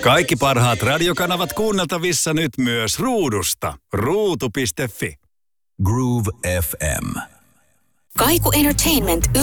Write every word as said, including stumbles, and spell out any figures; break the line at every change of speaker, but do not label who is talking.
Kaikki parhaat radiokanavat kuunneltavissa nyt myös ruudusta. ruutu piste fi.
Groove F M.
Kaiku Entertainment